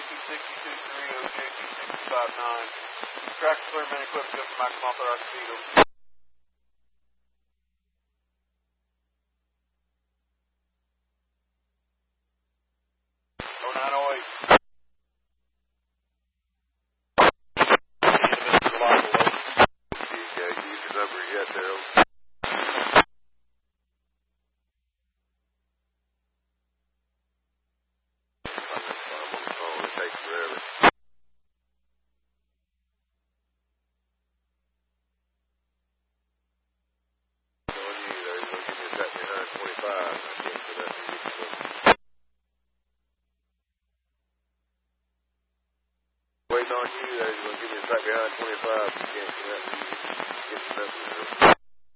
262-3, OJ-26059. Track clear, main equipped, good for maximum authorized speed. Oh, 0908. Use your number yet there. It takes forever. Knowing you, they're going to give me a track behind 25. I can't put that in the waiting on you, they're going to give me a track behind 25. I can't put that in the